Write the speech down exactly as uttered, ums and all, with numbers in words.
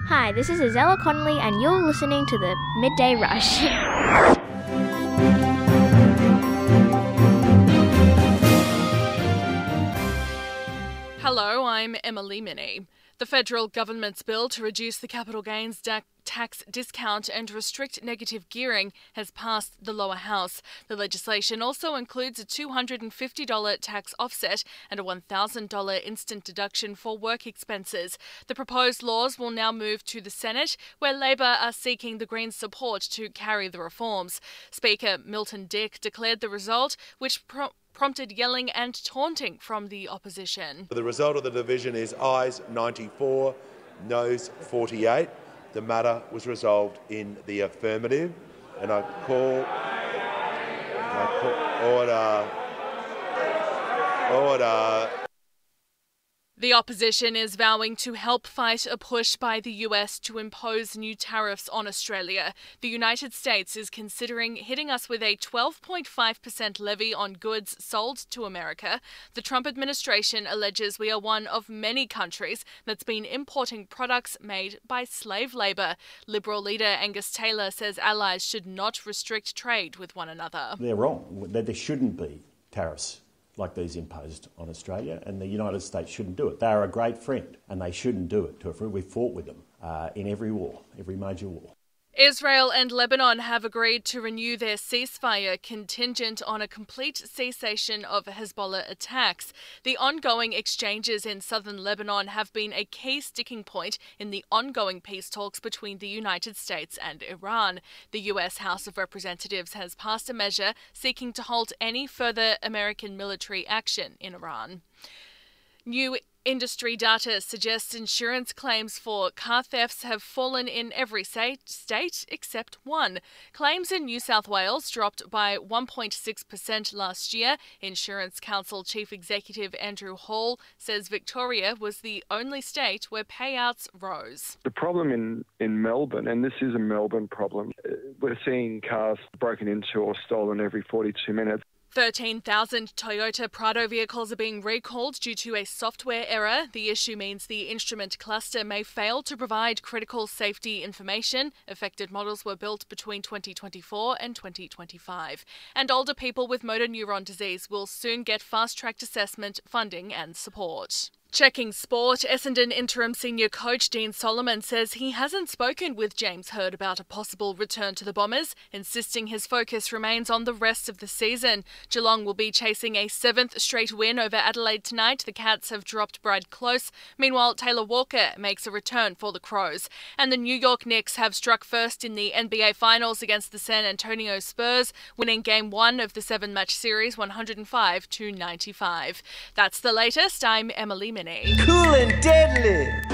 Hi, this is Azella Connolly, and you're listening to the Midday Rush. Hello, I'm Emily Minnie. The federal government's bill to reduce the capital gains da- tax discount and restrict negative gearing has passed the lower house. The legislation also includes a two hundred fifty dollars tax offset and a one thousand dollars instant deduction for work expenses. The proposed laws will now move to the Senate, where Labor are seeking the Greens' support to carry the reforms. Speaker Milton Dick declared the result, which pro- prompted yelling and taunting from the opposition. The result of the division is ayes ninety-four, noes forty-eight. The matter was resolved in the affirmative, and I call, I call order, order. The opposition is vowing to help fight a push by the U S to impose new tariffs on Australia. The United States is considering hitting us with a twelve point five percent levy on goods sold to America. The Trump administration alleges we are one of many countries that's been importing products made by slave labour. Liberal leader Angus Taylor says allies should not restrict trade with one another. They're wrong. There shouldn't be tariffs like these imposed on Australia, and the United States shouldn't do it. They are a great friend, and they shouldn't do it to a friend. We've fought with them uh, in every war, every major war. Israel and Lebanon have agreed to renew their ceasefire contingent on a complete cessation of Hezbollah attacks. The ongoing exchanges in southern Lebanon have been a key sticking point in the ongoing peace talks between the United States and Iran. The U S House of Representatives has passed a measure seeking to halt any further American military action in Iran. New industry data suggests insurance claims for car thefts have fallen in every state except one. Claims in New South Wales dropped by one point six percent last year. Insurance Council Chief Executive Andrew Hall says Victoria was the only state where payouts rose. The problem in, in Melbourne, and this is a Melbourne problem, we're seeing cars broken into or stolen every forty-two minutes. thirteen thousand Toyota Prado vehicles are being recalled due to a software error. The issue means the instrument cluster may fail to provide critical safety information. Affected models were built between twenty twenty-four and twenty twenty-five. And older people with motor neuron disease will soon get fast-tracked assessment, funding and support. Checking sport, Essendon interim senior coach Dean Solomon says he hasn't spoken with James Hird about a possible return to the Bombers, insisting his focus remains on the rest of the season. Geelong will be chasing a seventh straight win over Adelaide tonight. The Cats have dropped Brad Close. Meanwhile, Taylor Walker makes a return for the Crows. And the New York Knicks have struck first in the N B A Finals against the San Antonio Spurs, winning Game one of the seven-match series one hundred five to ninety-five. That's the latest. I'm Emily Minnie. Cool and deadly.